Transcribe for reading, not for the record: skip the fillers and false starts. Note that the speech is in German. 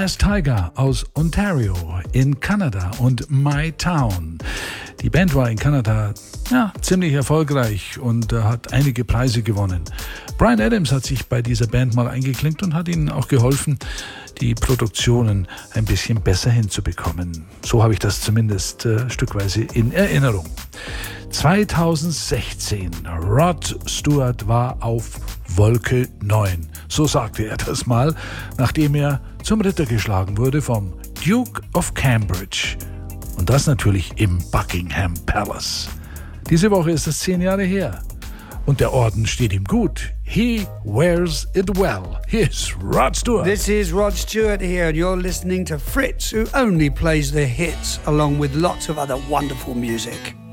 Glass Tiger aus Ontario in Kanada und My Town. Die Band war in Kanada ziemlich erfolgreich und hat einige Preise gewonnen. Bryan Adams hat sich bei dieser Band mal eingeklinkt und hat ihnen auch geholfen, die Produktionen ein bisschen besser hinzubekommen. So habe ich das zumindest stückweise in Erinnerung. 2016, Rod Stewart war auf Wolke 9. So sagte er das mal, nachdem er zum Ritter geschlagen wurde vom Duke of Cambridge. Und das natürlich im Buckingham Palace. Diese Woche ist es 10 Jahre her. Und der Orden steht ihm gut. He wears it well. Here's Rod Stewart. This is Rod Stewart here, and you're listening to Fritz, who only plays the hits along with lots of other wonderful music.